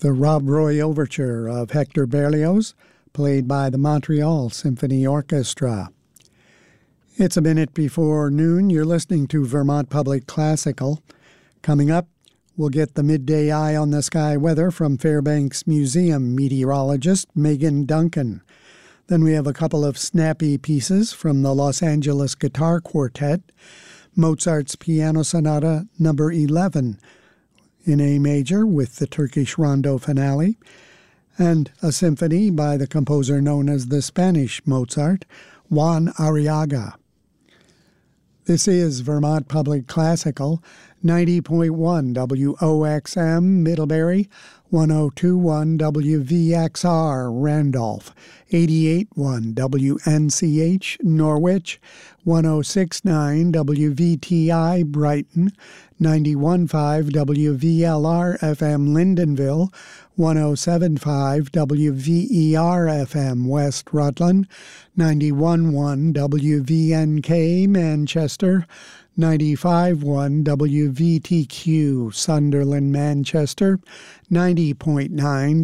the Rob Roy Overture of Hector Berlioz, played by the Montreal Symphony Orchestra. It's a minute before noon. You're listening to Vermont Public Classical. Coming up, we'll get the midday eye on the sky weather from Fairbanks Museum meteorologist Megan Duncan. Then we have a couple of snappy pieces from the Los Angeles Guitar Quartet, Mozart's Piano Sonata No. 11 in A major with the Turkish Rondo finale, and a symphony by the composer known as the Spanish Mozart, Juan Arriaga. This is Vermont Public Classical, 90.1 WOXM Middlebury, 102.1 WVXR Randolph, 88.1 WNCH Norwich, 106.9 WVTI Brighton, 91.5 WVLR FM Lyndonville, 107.5 WVER FM West Rutland, 91.1 WVNK Manchester, 95.1 WVTQ Sunderland Manchester, 90.9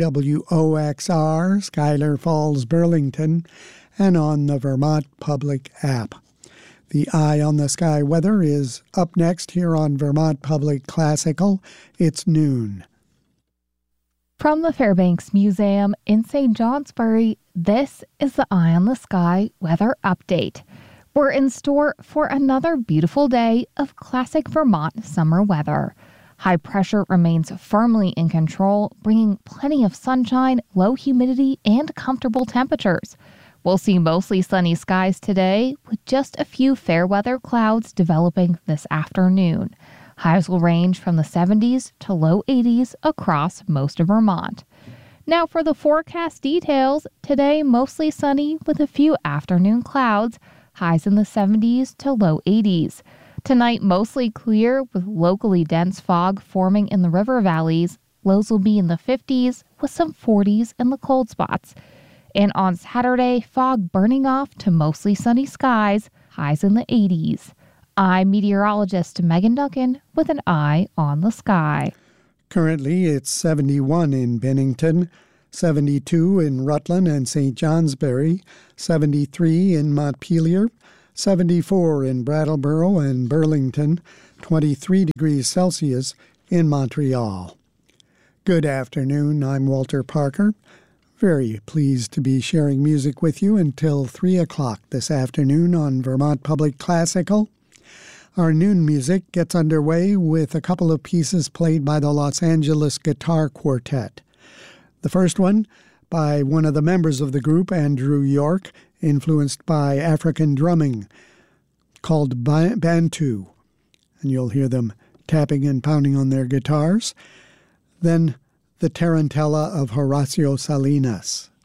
WOXR Schuyler Falls Burlington, and on the Vermont Public app. The Eye on the Sky weather is up next here on Vermont Public Classical. It's noon. From the Fairbanks Museum in St. Johnsbury, this is the Eye on the Sky weather update. We're in store for another beautiful day of classic Vermont summer weather. High pressure remains firmly in control, bringing plenty of sunshine, low humidity, and comfortable temperatures. We'll see mostly sunny skies today, with just a few fair weather clouds developing this afternoon. Highs will range from the 70s to low 80s across most of Vermont. Now for the forecast details, today mostly sunny with a few afternoon clouds, highs in the 70s to low 80s. Tonight mostly clear with locally dense fog forming in the river valleys. Lows will be in the 50s with some 40s in the cold spots. And on Saturday, fog burning off to mostly sunny skies, highs in the 80s. I'm meteorologist Megan Duncan with an eye on the sky. Currently, it's 71 in Bennington, 72 in Rutland and St. Johnsbury, 73 in Montpelier, 74 in Brattleboro and Burlington, 23 degrees Celsius in Montreal. Good afternoon, I'm Walter Parker. Very pleased to be sharing music with you until 3 o'clock this afternoon on Vermont Public Classical. Our noon music gets underway with a couple of pieces played by the Los Angeles Guitar Quartet. The first one by one of the members of the group, Andrew York, influenced by African drumming, called Bantu. And you'll hear them tapping and pounding on their guitars. Then the Tarantella of Horacio Salinas.